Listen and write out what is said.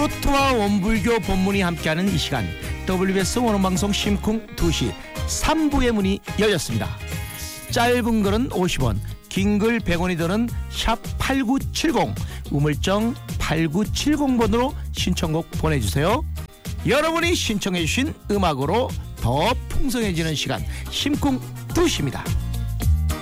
트로트와 원불교 본문이 함께하는 이 시간, WBS 원어방송 심쿵 2시 3부의 문이 열렸습니다. 짧은 글은 50원, 긴 글 100원이 드는 샵 8970, 우물정 8970번으로 신청곡 보내주세요. 여러분이 신청해 주신 음악으로 더 풍성해지는 시간, 심쿵 2시입니다.